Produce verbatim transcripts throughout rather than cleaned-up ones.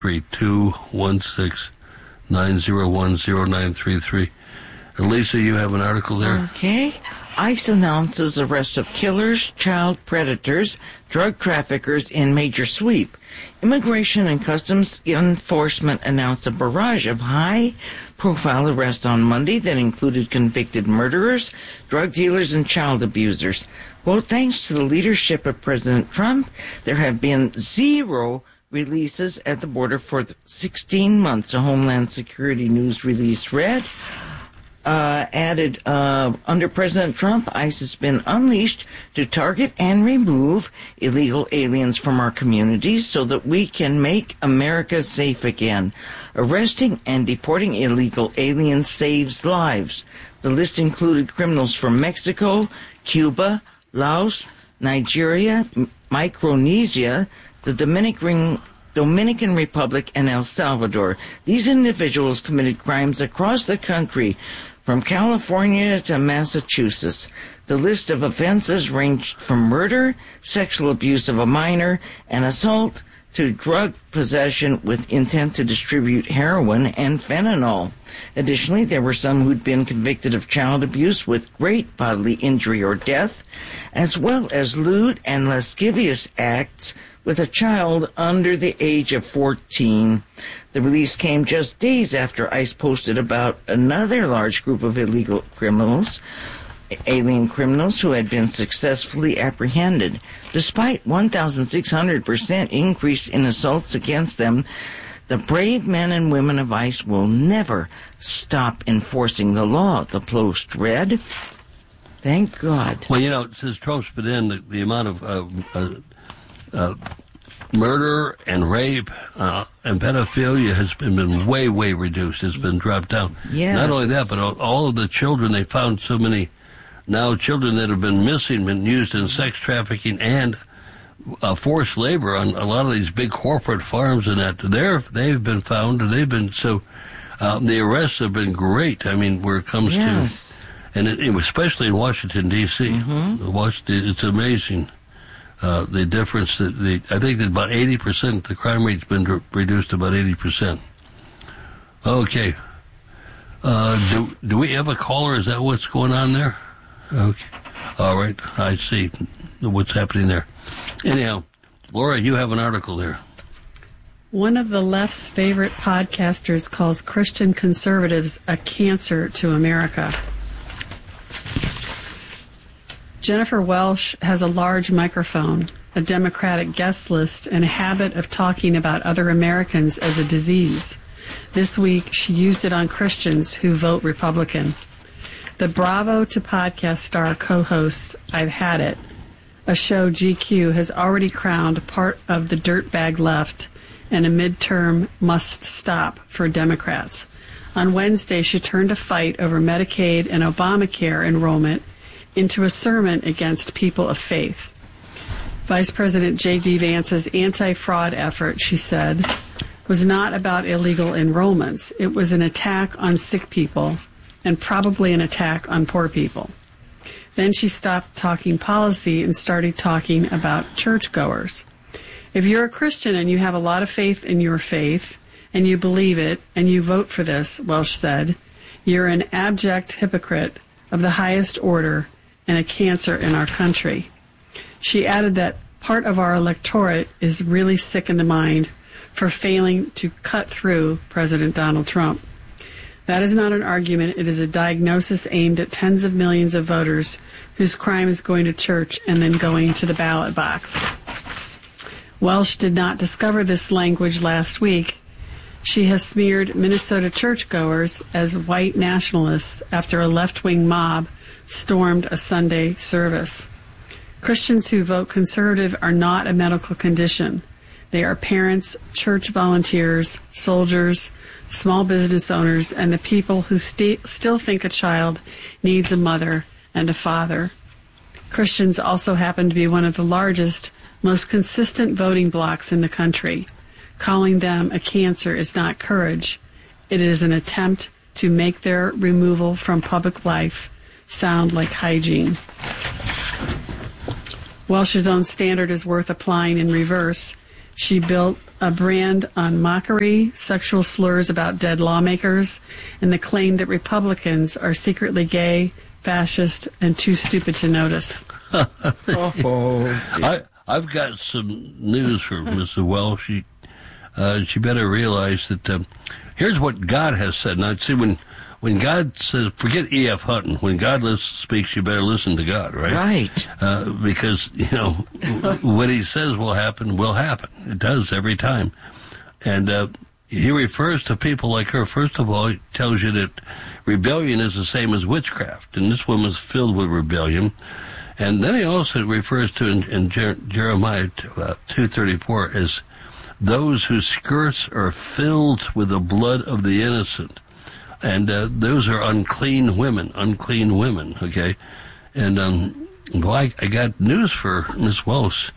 two one six nine zero one zero nine three three. And Lisa, you have an article there. Okay. ICE announces arrest of killers, child predators, drug traffickers in major sweep. Immigration and Customs Enforcement announced a barrage of high-profile arrests on Monday that included convicted murderers, drug dealers, and child abusers. Well, thanks to the leadership of President Trump, there have been zero releases at the border for sixteen months, a Homeland Security news release read. Uh, added, uh, under President Trump, ICE has been unleashed to target and remove illegal aliens from our communities so that we can make America safe again. Arresting and deporting illegal aliens saves lives. The list included criminals from Mexico, Cuba, Laos, Nigeria, Micronesia, the Dominican Dominican Republic, and El Salvador. These individuals committed crimes across the country, from California to Massachusetts. The list of offenses ranged from murder, sexual abuse of a minor, and assault to drug possession with intent to distribute heroin and fentanyl. Additionally, there were some who'd been convicted of child abuse with great bodily injury or death, as well as lewd and lascivious acts with a child under the age of fourteen. The release came just days after ICE posted about another large group of illegal criminals, alien criminals who had been successfully apprehended. Despite one thousand six hundred percent increase in assaults against them, the brave men and women of ICE will never stop enforcing the law, the Post read. Thank God. Well, you know, since Trump's been in, the, the amount of uh, uh, uh, murder and rape uh, and pedophilia has been, been way, way reduced. It's been dropped down. Yes. Not only that, but all, all of the children, they found so many now children that have been missing, been used in sex trafficking and uh, forced labor on a lot of these big corporate farms and that. They're, they've been found, and they've been so, uh, the arrests have been great. I mean, where it comes yes. to, and it, it, especially in Washington, D C Mm-hmm. Washington, it's amazing. Uh, the difference that the, I think that about eighty percent, the crime rate's been d- reduced to about eighty percent. Okay. Uh, do, do we have a caller? Is that what's going on there? Okay. All right. I see what's happening there. Anyhow, Laura, you have an article there. One of the left's favorite podcasters calls Christian conservatives a cancer to America. Jennifer Welsh has a large microphone, a Democratic guest list, and a habit of talking about other Americans as a disease. This week, she used it on Christians who vote Republican. The Bravo to Podcast star co-hosts I've Had It, a show G Q has already crowned part of the dirtbag left and a midterm must stop for Democrats. On Wednesday, she turned a fight over Medicaid and Obamacare enrollment into a sermon against people of faith. Vice President J D. Vance's anti-fraud effort, she said, was not about illegal enrollments. It was an attack on sick people and probably an attack on poor people. Then she stopped talking policy and started talking about churchgoers. If you're a Christian and you have a lot of faith in your faith and you believe it and you vote for this, Welsh said, you're an abject hypocrite of the highest order and a cancer in our country. She added that part of our electorate is really sick in the mind for failing to cut through President Donald Trump. That is not an argument. It is a diagnosis aimed at tens of millions of voters whose crime is going to church and then going to the ballot box. Welsh did not discover this language last week. She has smeared Minnesota churchgoers as white nationalists after a left-wing mob stormed a Sunday service. Christians who vote conservative are not a medical condition. They are parents, church volunteers, soldiers, small business owners, and the people who st- still think a child needs a mother and a father. Christians also happen to be one of the largest, most consistent voting blocs in the country. Calling them a cancer is not courage. It is an attempt to make their removal from public life sound like hygiene. Welsh's own standard is worth applying in reverse. She built a brand on mockery, sexual slurs about dead lawmakers, and the claim that Republicans are secretly gay, fascist, and too stupid to notice. Oh, I, I've got some news for Missus Welsh. She, uh, she better realize that um, here's what God has said. Now, see, when when God says, forget E F. Hutton, when God speaks, you better listen to God, right? Right. Uh, because, you know, what he says will happen, will happen. It does every time. And uh, he refers to people like her. First of all, he tells you that rebellion is the same as witchcraft, and this woman's filled with rebellion. And then he also refers to in, in Jer- Jeremiah uh, two thirty-four as those whose skirts are filled with the blood of the innocent. And uh, those are unclean women, unclean women, okay? And, um, well, I, I got news for Miss Welsh.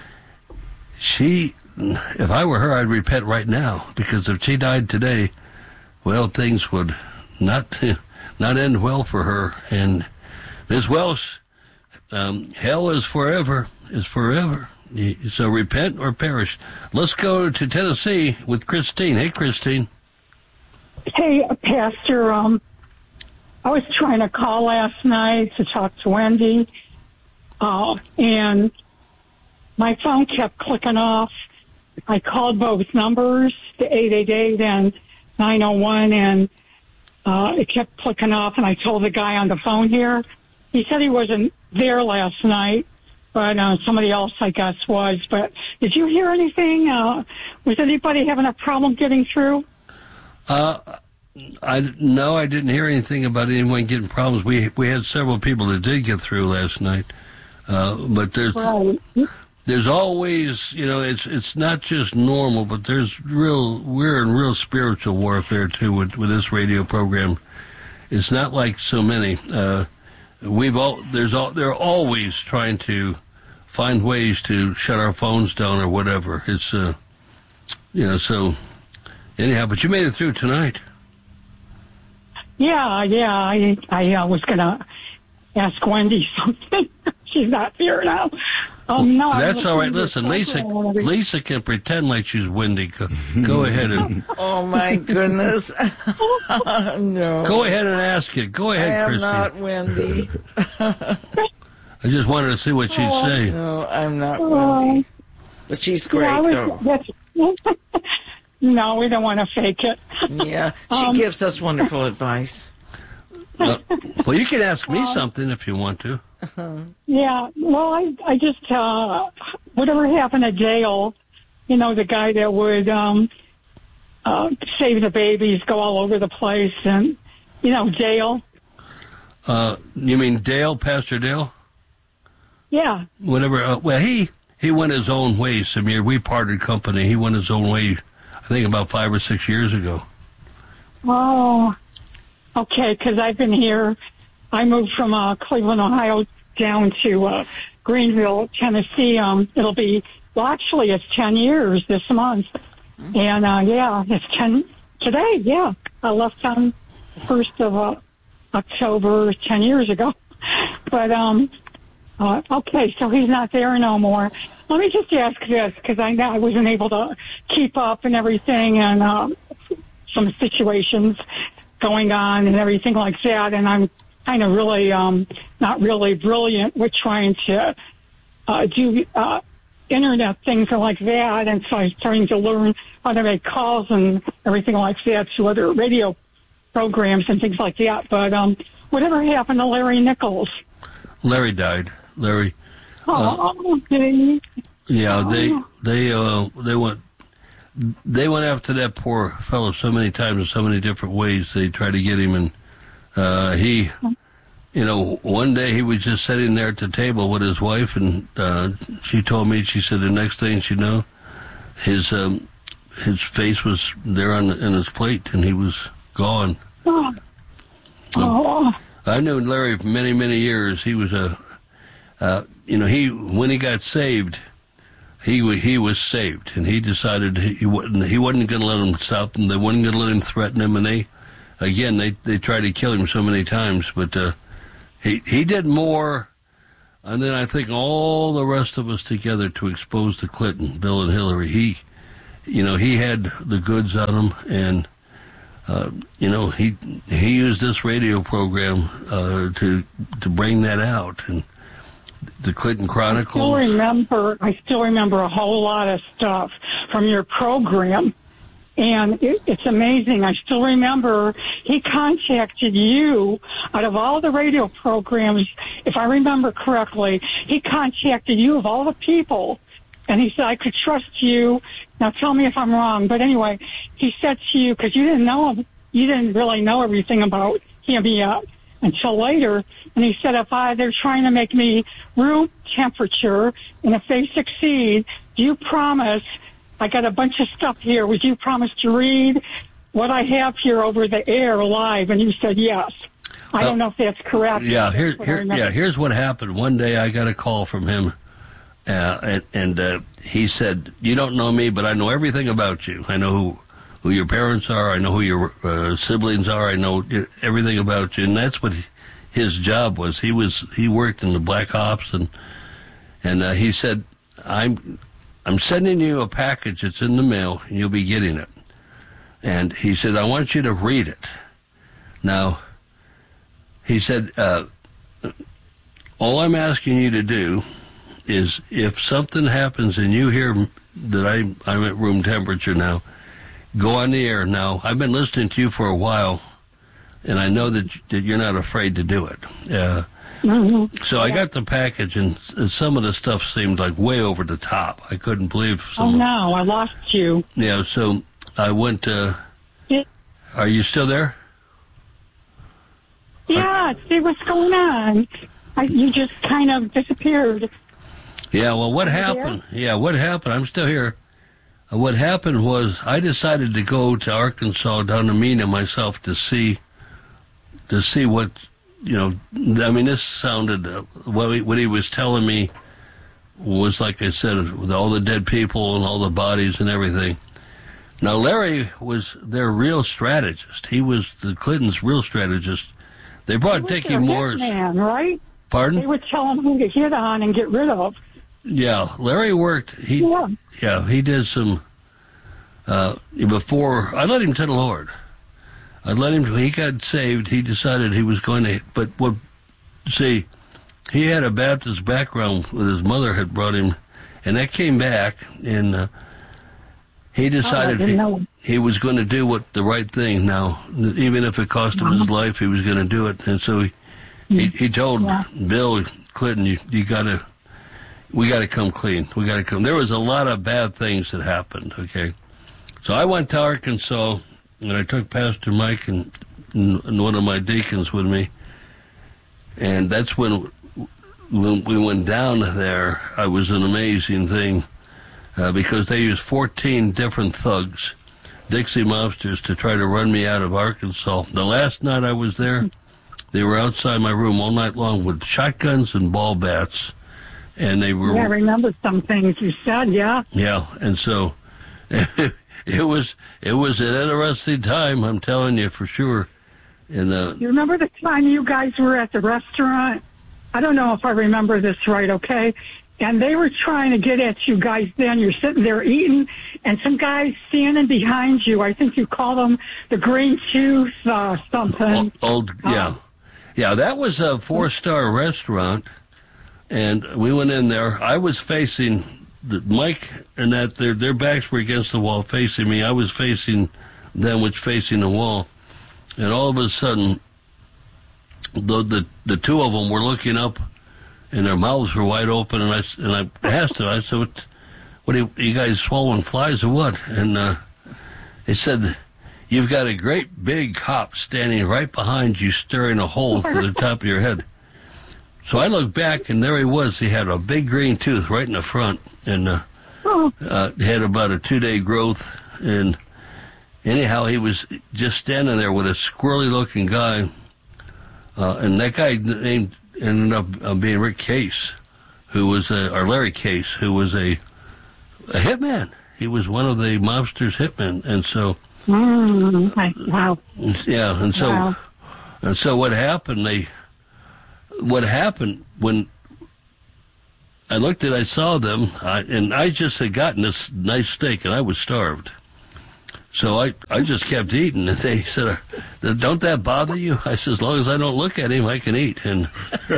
She, if I were her, I'd repent right now, because if she died today, well, things would not not end well for her. And Miss Welsh, um, hell is forever, is forever. So repent or perish. Let's go to Tennessee with Christine. Hey, Christine. Hey, Pastor, um, I was trying to call last night to talk to Wendy, uh, and my phone kept clicking off. I called both numbers, the eight eight eight and nine oh one, and uh, it kept clicking off, and I told the guy on the phone here. He said he wasn't there last night, but uh, somebody else, I guess, was. But did you hear anything? Uh, was anybody having a problem getting through? Uh, I no, I didn't hear anything about anyone getting problems. We we had several people that did get through last night, uh, but there's Right. there's always, you know, it's it's not just normal, but there's real we're in real spiritual warfare too with with this radio program. It's not like so many. Uh, we've all there's all they're always trying to find ways to shut our phones down or whatever. It's uh, you know so. Anyhow, but you made it through tonight. Yeah, yeah. I I uh, was gonna ask Wendy something. She's not here now. Um, no, That's all right. Listen, Lisa Lisa can pretend like she's Wendy. Go, go ahead and oh my goodness. No. go ahead and ask it. Go I ahead, am Christy. not Wendy. I just wanted to see what she'd say. No, I'm not Wendy. But she's great, Yeah, I was- though. that's- No, we don't want to fake it. Yeah, she Um, gives us wonderful advice. Uh, well, you can ask me something if you want to. Yeah, well, I I just uh, whatever happened to Dale, you know, the guy that would um, uh, save the babies, go all over the place, and you know, Dale. Uh, you mean Dale, Pastor Dale? Yeah. Whatever. Uh, well, he he went his own way, Samir. We parted company. He went his own way. I think about five or six years ago. Oh, okay. Because I've been here. I moved from uh, Cleveland, Ohio, down to uh, Greenville, Tennessee. Um, it'll be well, actually, it's ten years this month, and uh, yeah, it's ten today. Yeah, I left on the first of uh, October, ten years ago. But um, uh, okay, so he's not there no more. Let me just ask this, because I know I wasn't able to keep up and everything, and um, some situations going on and everything like that, and I'm kind of really um, not really brilliant with trying to uh, do uh, internet things like that, and so I'm starting to learn how to make calls and everything like that to other radio programs and things like that. But um, whatever happened to Larry Nichols? Larry died. Larry. Oh, okay. Yeah, they they uh they went they went after that poor fellow so many times in so many different ways. They tried to get him, and uh, he, you know, one day he was just sitting there at the table with his wife, and uh, she told me, she said the next thing she knew, his um, his face was there on in his plate, and he was gone. Oh. Oh. I knew Larry for many many years. He was a uh, you know he when he got saved. He he was saved, and he decided he wasn't he wasn't going to let them stop him. They wasn't going to let him threaten him, and they, again, they they tried to kill him so many times. But uh, he he did more, and then I think all the rest of us together to expose the Clinton, Bill and Hillary. He you know, he had the goods on him, and uh, you know, he he used this radio program uh, to to bring that out, and the Clinton Chronicles. I still remember. I still remember a whole lot of stuff from your program. And it, it's amazing. I still remember he contacted you out of all the radio programs, if I remember correctly. He contacted you of all the people, and he said, I could trust you. Now tell me if I'm wrong. But anyway, he said to you, because you didn't know him, you didn't really know everything about him yet until later, and he said, if I, they're trying to make me room temperature, and if they succeed, do you promise? I got a bunch of stuff here. Would you promise to read what I have here over the air live? And you said yes. I don't know if that's correct. Yeah, here, here, yeah. Here's what happened. One day I got a call from him, uh, and, and uh, he said, "You don't know me, but I know everything about you. I know who, who your parents are. I know who your uh, siblings are. I know everything about you." And that's what his job was. He was he worked in the Black Ops, and and uh, he said, "I'm." I'm sending you a package. It's in the mail, and you'll be getting it. And he said, I want you to read it. Now, he said, uh, all I'm asking you to do is if something happens and you hear that I, I'm at room temperature now, go on the air. Now, I've been listening to you for a while, and I know that, that you're not afraid to do it. Uh, Mm-hmm. So I got the package, and some of the stuff seemed like way over the top. I couldn't believe some. Oh, no, I lost you. Yeah, so I went to... Yeah. Are you still there? Yeah, are, see what's going on. I, you just kind of disappeared. Yeah, well, what Are you happened? there? Yeah, what happened? I'm still here. Uh, what happened was I decided to go to Arkansas, down to Mena myself, to see, to see what... You know, I mean, this sounded, uh, what, he, what he was telling me was, like I said, with all the dead people and all the bodies and everything. Now, Larry was their real strategist. He was the Clintons' real strategist. They brought Dickie Moore's... Man, right? Pardon? They would tell him who to hit on and get rid of. Yeah, Larry worked... He, yeah. Yeah, he did some... Uh, before... I let him to the Lord. I let him, he got saved, he decided he was going to, but what, see, he had a Baptist background with his mother had brought him, and that came back, and uh, he decided oh, he, he was going to do what the right thing now, even if it cost him uh-huh. his life, he was going to do it, and so he, he, he told yeah. Bill Clinton, you, you gotta, we gotta come clean, we gotta come, there was a lot of bad things that happened, okay, so I went to Arkansas, and I took Pastor Mike and, and one of my deacons with me, and that's when, when we went down there. It was an amazing thing uh, because they used fourteen different thugs, Dixie mobsters, to try to run me out of Arkansas. The last night I was there, they were outside my room all night long with shotguns and ball bats, and they were. Yeah, I remember some things you said. Yeah. Yeah, and so. It was it was an interesting time, I'm telling you for sure. And uh, you remember the time you guys were at the restaurant? I don't know if I remember this right, okay? And they were trying to get at you guys then. You're sitting there eating, and some guys standing behind you. I think you call them the Green Tooth uh, something. Old, yeah. Um, yeah, that was a four-star restaurant, and we went in there. I was facing... Mike and that their their backs were against the wall facing me. I was facing them, which facing the wall, and all of a sudden, the the the two of them were looking up, and their mouths were wide open. And I and I asked them, I said, "What, what are you, are you guys swallowing flies or what?" And uh, they said, "You've got a great big cop standing right behind you, stirring a hole through the top of your head." So I looked back, and there he was. He had a big green tooth right in the front, and uh, uh, had about a two-day growth. And anyhow, he was just standing there with a squirrely-looking guy. Uh, and that guy named ended up uh, being Rick Case, who was a, or Larry Case, who was a, a hitman. He was one of the mobsters' hitmen, and so. Mm, wow. Yeah, and so, wow. and so what happened? They. What happened when I looked at, I saw them, I, and I just had gotten this nice steak, and I was starved. So I, I just kept eating, and they said, "Don't that bother you?" I said, "As long as I don't look at him, I can eat." And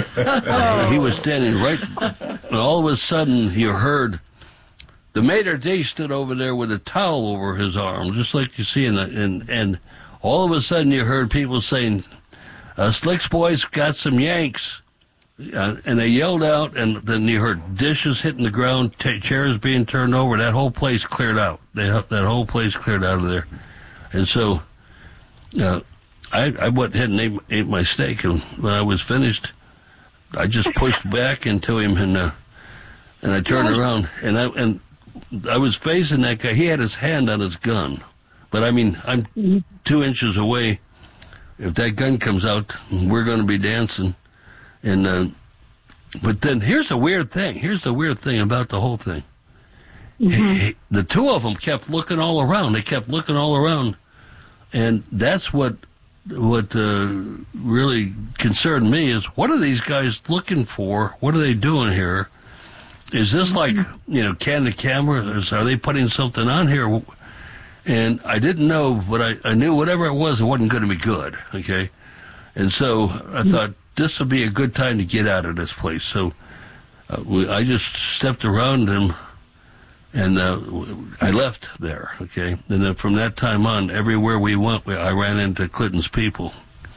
uh, he was standing right, and all of a sudden, you heard the maitre d' stood over there with a towel over his arm, just like you see in the, and, and all of a sudden you heard people saying, uh, "Slick's boys got some Yanks." Uh, and they yelled out, and then you heard dishes hitting the ground, t- chairs being turned over. That whole place cleared out. They, that whole place cleared out of there. And so uh, I, I went ahead and ate, ate my steak, and when I was finished, I just pushed back into him, and uh, and I turned around, and I and I was facing that guy. He had his hand on his gun, but I mean, I'm two inches away. If that gun comes out, we're going to be dancing. And uh, but then here's the weird thing. Here's the weird thing about the whole thing. Mm-hmm. He, the two of them kept looking all around. They kept looking all around, and that's what what uh, really concerned me is what are these guys looking for? What are they doing here? Is this like you know candid cameras? Are they putting something on here? And I didn't know, but I, I knew whatever it was, it wasn't going to be good. Okay, and so I thought, this would be a good time to get out of this place. So uh, we, I just stepped around him, and uh, I left there, okay? And then from that time on, everywhere we went, we, I ran into Clinton's people.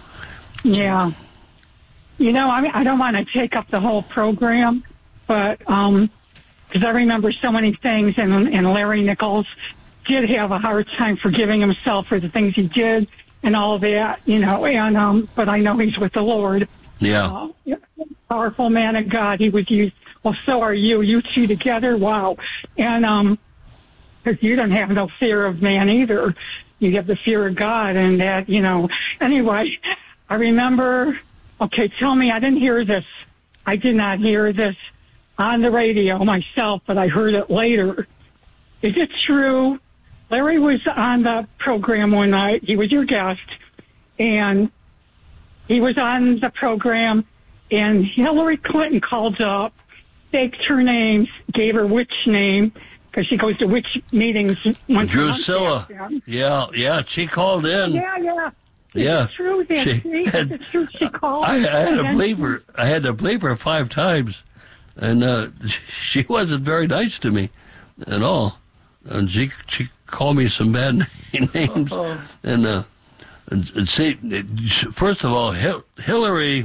Yeah. You know, I mean, I don't want to take up the whole program, but because um, I remember so many things, and, and Larry Nichols did have a hard time forgiving himself for the things he did and all of that, you know, and um, but I know he's with the Lord. Yeah. Uh, powerful man of God. He was used. Well, so are you. You two together. Wow. And, um, cause you don't have no fear of man either. You have the fear of God, and that, you know, anyway, I remember, okay, tell me, I didn't hear this. I did not hear this on the radio myself, but I heard it later. Is it true? Larry was on the program one night. He was your guest, and he was on the program, and Hillary Clinton called up, faked her name, gave her witch name, because she goes to witch meetings once Drusilla. a month. Yeah, yeah, she called in. Yeah, yeah. Is yeah. it true, Nancy? She had, Is it true she called? I, I had to bleep her. I had to bleep her five times, and uh, she wasn't very nice to me at all. And she she called me some bad names, uh-oh. and uh. And, and see, first of all, Hillary,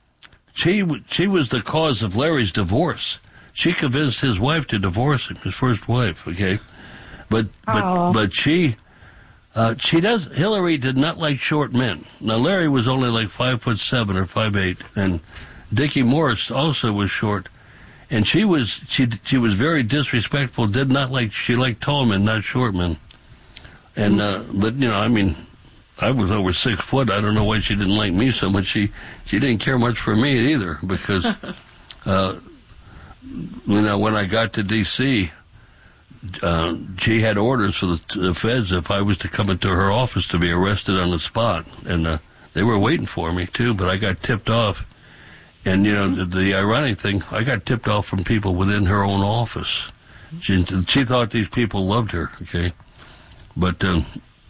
she she was the cause of Larry's divorce. She convinced his wife to divorce him, his first wife. Okay, but but oh. but she uh, she does. Hillary did not like short men. Now Larry was only like five foot seven or five eight, and Dickie Morris also was short. And she was she she was very disrespectful. Did not like she liked tall men, not short men. And uh, but you know, I mean. I was over six foot. I don't know why she didn't like me so much. She she didn't care much for me either, because uh, you know when I got to D C, uh, she had orders for the, the feds if I was to come into her office to be arrested on the spot, and uh, they were waiting for me too. But I got tipped off, and you know the, the ironic thing, I got tipped off from people within her own office. She she thought these people loved her. Okay, but. Um,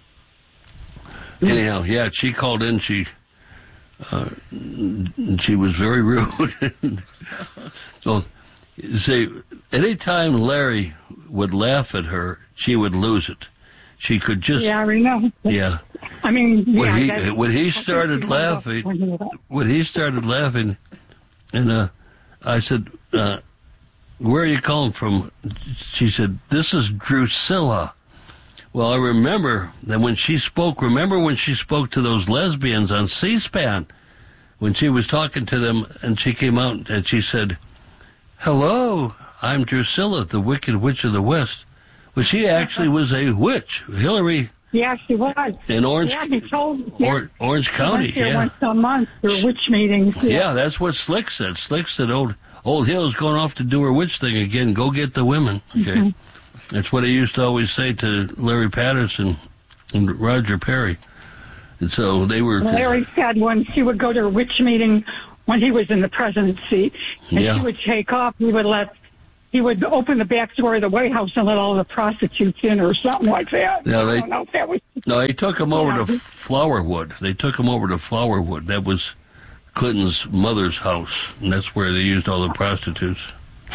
Anyhow, yeah, she called in. She uh, she was very rude. So, see, anytime Larry would laugh at her, she would lose it. She could just yeah, I know. Yeah, I mean, yeah, when he when he started laughing, when he started laughing, and uh, I said, uh, "Where are you calling from?" She said, "This is Drusilla." Well, I remember that when she spoke, remember when she spoke to those lesbians on C-SPAN, when she was talking to them, and she came out and she said, "Hello, I'm Drusilla, the Wicked Witch of the West." Well, she actually was a witch. Hillary. Yeah, she was. In Orange, yeah, he told, yeah, or, Orange County. She went yeah. once a month for witch meetings. Yeah. yeah, that's what Slick said. Slick said, old, old Hill's going off to do her witch thing again. Go get the women. Okay. Mm-hmm. That's what he used to always say to Larry Patterson and Roger Perry. And so they were... Larry said when she would go to a witch meeting when he was in the presidency, and yeah. she would take off, he would let he would open the back door of the White House and let all the prostitutes in or something like that. Yeah, they, I don't know if that was... No, they took him over Yeah. to Flowerwood. They took him over to Flowerwood. That was Clinton's mother's house, and that's where they used all the prostitutes.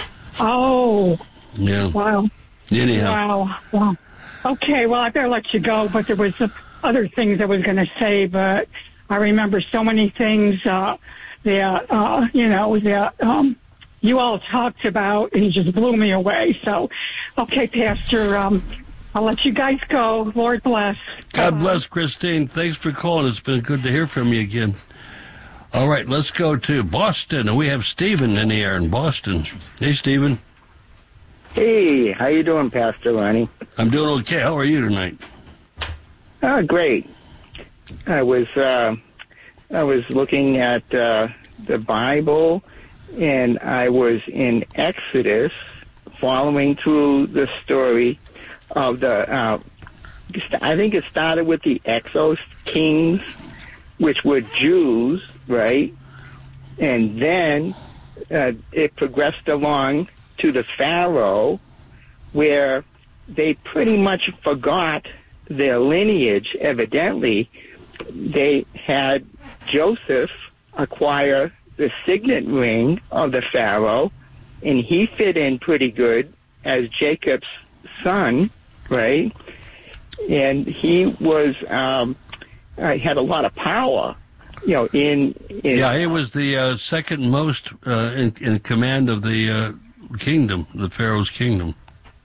Oh, Yeah. wow. Anyhow. Wow. Wow. Okay, well, I better let you go, but there was some other things I was going to say, but I remember so many things uh, that, uh, you know, that um, you all talked about, and it just blew me away. So, okay, Pastor, um, I'll let you guys go. Lord bless. God Bye-bye. bless, Christine. Thanks for calling. It's been good to hear from you again. All right, let's go to Boston, and we have Stephen in the air in Boston. Hey, Stephen. Hey, how you doing, Pastor Lonnie? I'm doing okay. How are you tonight? Oh, great. I was uh, I was looking at uh, the Bible, and I was in Exodus, following through the story of the. Uh, I think it started with the Exos kings, which were Jews, right? And then uh, it progressed along to the Pharaoh, where they pretty much forgot their lineage. Evidently, they had Joseph acquire the signet ring of the Pharaoh, and he fit in pretty good as Jacob's son, right? And he was um, uh, had a lot of power, you know. In, in Yeah, he was the uh, second most uh, in, in command of the uh, kingdom, the Pharaoh's kingdom.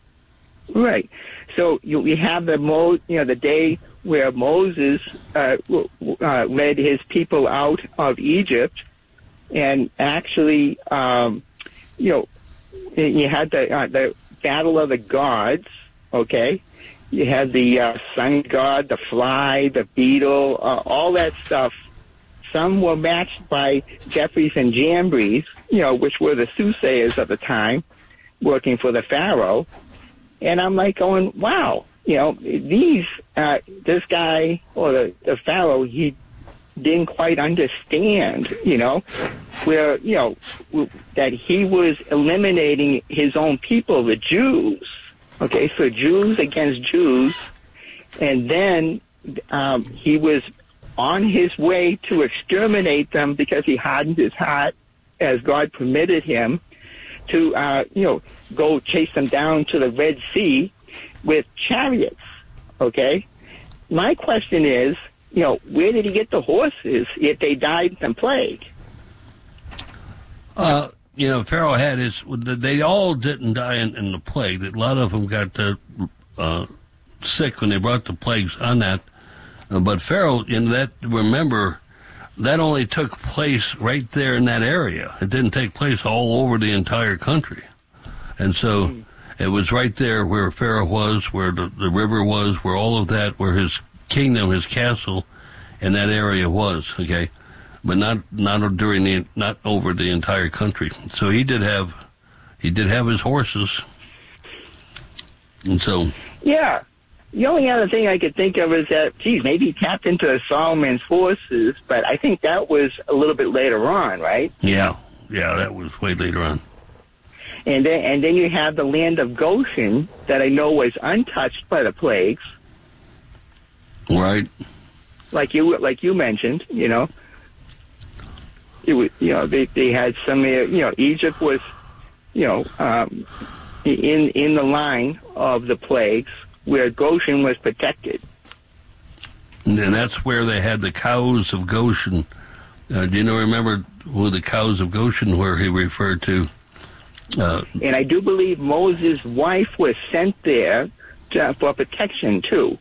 Right. So you, you have the Mo, you know, the day where Moses uh, uh, led his people out of Egypt, and actually, um, you know, you had the uh, the battle of the gods. Okay, you had the uh, sun god, the fly, the beetle, uh, all that stuff. Some were matched by Jeffries and Jambres, you know, which were the soothsayers of the time, working for the Pharaoh. And I'm like going, wow, you know, these, uh, this guy or the, the Pharaoh, he didn't quite understand, you know, where, you know, w- that he was eliminating his own people, the Jews. Okay, so Jews against Jews. And then um, he was on his way to exterminate them because he hardened his heart, as God permitted him, to, uh, you know, go chase them down to the Red Sea with chariots, okay? My question is, you know, where did he get the horses if they died in plague? Uh, you know, Pharaoh had his, they all didn't die in, in the plague. A lot of them got uh, uh, sick when they brought the plagues on that. Uh, but Pharaoh, in that, remember, that only took place right there in that area. It didn't take place all over the entire country. And so mm. it was right there where Pharaoh was, where the, the river was, where all of that, where his kingdom, his castle, and that area was, okay? But not not during the, not over the entire country. So he did have, he did have his horses. And so... Yeah. The only other thing I could think of is that, geez, maybe he tapped into Solomon's forces, but I think that was a little bit later on, right? Yeah, yeah, that was way later on. And then, and then you have the land of Goshen that I know was untouched by the plagues, right? Like you, like you mentioned, you know, it was, you know, they they had some, you know, Egypt was, you know, um, in in the line of the plagues, where Goshen was protected. And that's where they had the cows of Goshen. Uh, do you know, remember who the cows of Goshen were he referred to? Uh, and I do believe Moses' wife was sent there to, for protection, too.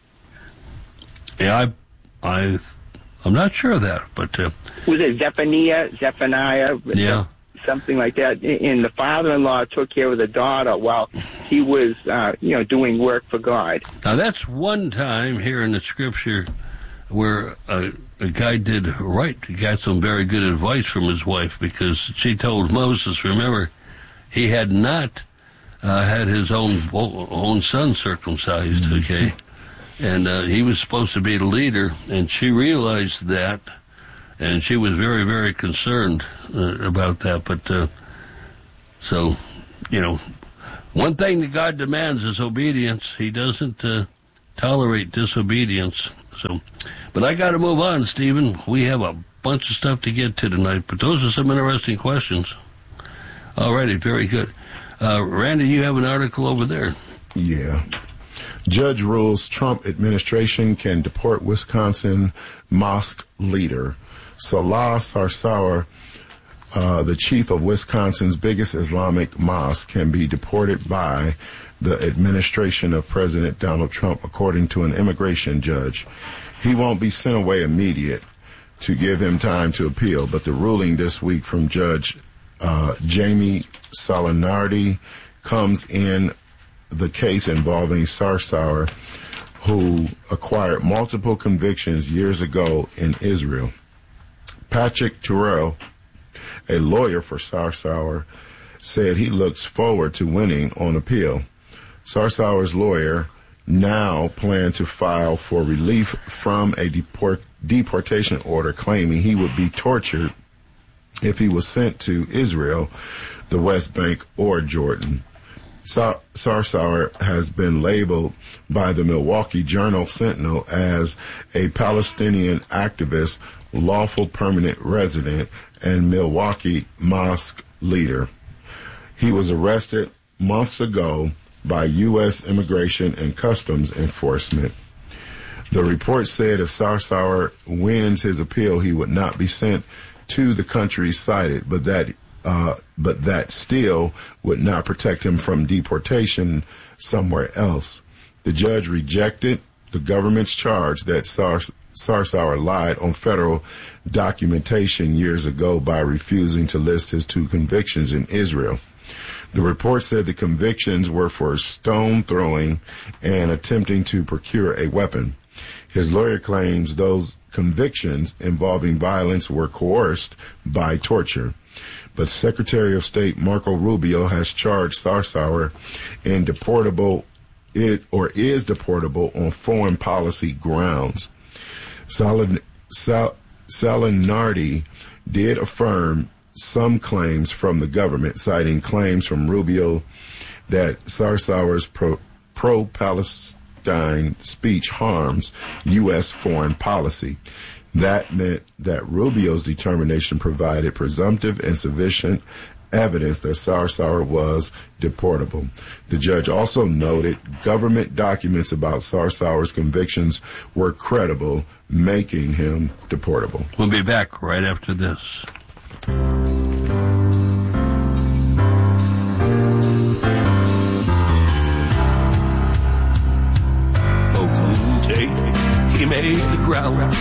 Yeah, I, I, I'm not sure of that, but... Uh, was it Zephaniah? Zephaniah? Yeah. Something like that. And the father-in-law took care of the daughter while he was, uh, you know, doing work for God. Now, that's one time here in the scripture where a, a guy did right. He got some very good advice from his wife, because she told Moses, remember, he had not uh, had his own own son circumcised, mm-hmm. okay? And uh, he was supposed to be the leader, and she realized that. And she was very, very concerned uh, about that. But, uh, so, you know, One thing that God demands is obedience. He doesn't uh, tolerate disobedience. So, but I got to move on, Stephen. We have a bunch of stuff to get to tonight, but those are some interesting questions. All righty, very good. Uh, Randy, you have an article over there. Yeah. Judge rules Trump administration can deport Wisconsin mosque leader. Salah Sarsour, uh, the chief of Wisconsin's biggest Islamic mosque, can be deported by the administration of President Donald Trump, according to an immigration judge. He won't be sent away immediate to give him time to appeal, but the ruling this week from Judge uh, Jamie Salinardi comes in the case involving Sarsour, who acquired multiple convictions years ago in Israel. Patrick Terrell, a lawyer for Sarsour, said he looks forward to winning on appeal. Sarsour's lawyer now plan to file for relief from a deport, deportation order, claiming he would be tortured if he was sent to Israel, the West Bank, or Jordan. Sar- Sarsour has been labeled by the Milwaukee Journal-Sentinel as a Palestinian activist, lawful permanent resident, and Milwaukee mosque leader. He was arrested months ago by U S Immigration and Customs Enforcement. The report said if Sarsour wins his appeal, he would not be sent to the country cited, but that uh, but that still would not protect him from deportation somewhere else. The judge rejected the government's charge that Sars- Sarsour lied on federal documentation years ago by refusing to list his two convictions in Israel. The report said the convictions were for stone throwing and attempting to procure a weapon. His lawyer claims those convictions involving violence were coerced by torture. But Secretary of State Marco Rubio has charged Sarsour in deportable it or is deportable on foreign policy grounds. Salin, Sal, Salinardi did affirm some claims from the government, citing claims from Rubio that Sarsour's pro, pro-Palestine speech harms U S foreign policy. That meant that Rubio's determination provided presumptive and sufficient evidence that Sarsour was deportable. The judge also noted government documents about Sarsour's convictions were credible, making him deportable. We'll be back right after this. He made the ground